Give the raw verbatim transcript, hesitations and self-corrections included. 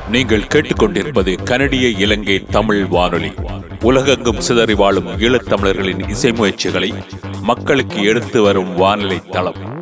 நீங்கள் கேட்டுக்கொண்டிருப்பது கனடிய இலங்கை தமிழ் வானொலி. உலகெங்கும் சிதறி வாழும் ஈழத்தமிழர்களின் இசை முயற்சிகளை மக்களுக்கு எடுத்து வரும் வானொலி தளம்.